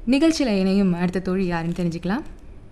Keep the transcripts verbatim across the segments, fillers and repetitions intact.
நிகழ்ச்சியில இணையும் அடுத்த தோழி யாருன்னு தெரிஞ்சுக்கலாம்.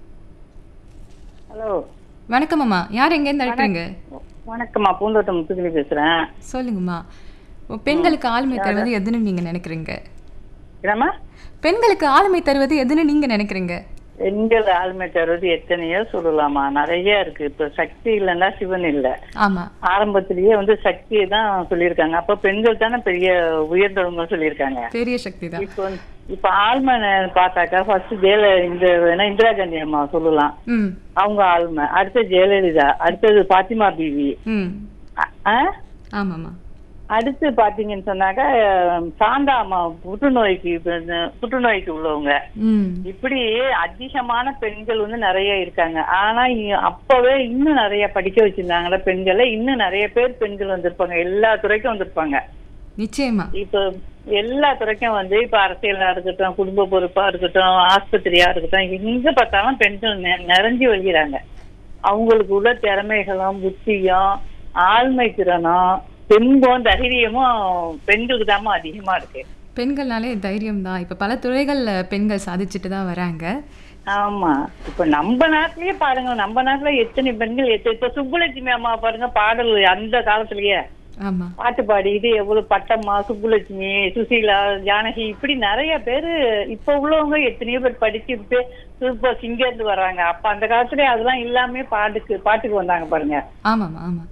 ஹலோ வணக்கம் அம்மா. யார் எங்கேருந்து அழைக்கிறீங்க? வணக்கம்மா, பூந்தோட்டம் முத்துக்கிளி பேசுறேன். சொல்லுங்கம்மா. பெண்களுக்கு ஆளுமை தருவது எதுன்னு நீங்க நினைக்கிறீங்க? என்னம்மா? பெண்களுக்கு ஆளுமை தருவது எதுன்னு நீங்க நினைக்கிறீங்க? பெண்கள் ஆளுமை தருவது எத்தனையோ சொல்லலாமா, நிறைய இருக்கு. இப்ப சக்தி இல்லைன்னா சிவன் இல்ல. ஆமா, ஆரம்பத்திலேயே வந்து சக்தியை தான் சொல்லியிருக்காங்க. அப்ப பெண்கள் தானே பெரிய உயர்ந்தவங்க சொல்லியிருக்காங்க. பெரிய சக்தி தான். இப்ப வந்து இப்ப ஆளுமை பார்த்தாக்கா ஃபர்ஸ்ட் ஜெயல இந்த வேணா இந்திரா காந்தி அம்மா சொல்லலாம். ம் அவங்க ஆளுமை. அடுத்தது ஜெயலலிதா, அடுத்தது பாத்திமா பிவி. ம் அ- ஆ? ஆமாம்மா. அடுத்து பாத்தீங்கன்னு சொன்னாக்கா சாந்தா அம்மா, புற்றுநோய்க்கு புற்றுநோய்க்கு உள்ளவங்க. ம் இப்படி அதிகமான பெண்கள் வந்து நிறைய இருக்காங்க. ஆனா இ- அப்பவே இன்னும் நிறைய படிக்க வச்சிருந்தாங்களா பெண்களை, இன்னும் நிறைய பேர் பெண்கள் வந்திருப்பாங்க, எல்லா துறைக்கும் வந்திருப்பாங்க. நிச்சயமா. இப்ப எல்லா துறைக்கும் வந்து இப்ப அரசியலா இருக்கட்டும், குடும்ப பொறுப்பா இருக்கட்டும், ஆஸ்பத்திரியா இருக்கட்டும், எங்க பார்த்தாலும் பெண்கள் நெ- நிறைஞ்சு வருகிறாங்க. அவங்களுக்கு உள்ள திறமைகளும் புத்தியும் ஆழ்மை திறனும் தெம்பும் தைரியமும் பெண்களுக்கு தாமா அதிகமா இருக்கு. பெண்கள்னாலே தைரியம் தான். இப்ப பல துறைகள்ல பெண்கள் சாதிச்சுட்டு தான் வராங்க. ஆமா, இப்ப நம்ம நாட்டிலேயே பாருங்க, நம்ம நாட்டுல எத்தனை பெண்கள் எத்தனை இப்ப சுப்புலட்சுமி அம்மா பாருங்க, பாடல் அந்த காலத்திலேயே ஆமா, பாட்டு பாடி இது எவ்வளவு பட்டம்மா, சுப்புலட்சுமி, சுசீலா, ஜானகி, இப்படி நிறைய பேரு இப்ப உள்ளவங்க எத்தனையோ பேர் படிச்சுட்டு சூப்பர் சிங்கர்ந்து வர்றாங்க. அப்ப அந்த காலத்திலேயே அதெல்லாம் இல்லாம பாட்டுக்கு பாட்டுக்கு வந்தாங்க பாருங்க. ஆமாம்மா. ஆமா,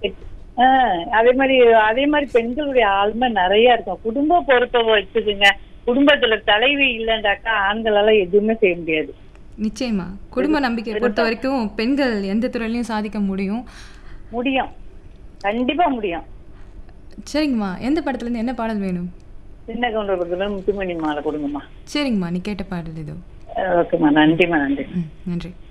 ஆஹ் அதே மாதிரி அதே மாதிரி பெண்களுடைய ஆளுமை நிறைய இருக்கும். குடும்ப பொறுப்பை வச்சுக்குங்க. குடும்பத்துல தலைவி இல்லைண்டாக்கா ஆண்களால எதுவுமே செய்ய முடியாது. நிச்சயமா. குடும்ப நம்பிக்கையை பொறுத்த வரைக்கும் பெண்கள் எந்த துறையிலையும் சாதிக்க முடியும். முடியும், கண்டிப்பா முடியும். சரிங்கம்மா. எந்த படத்துல இருந்து என்ன பாடல் வேணும்? சின்ன கவுண்டர் முத்துமணி மாலை கொடுங்கம்மா. சரிங்கம்மா, நீ கேட்ட பாடல் இதோ. ஓகேம்மா, நன்றிம்மா, நன்றி. ம் நன்றி.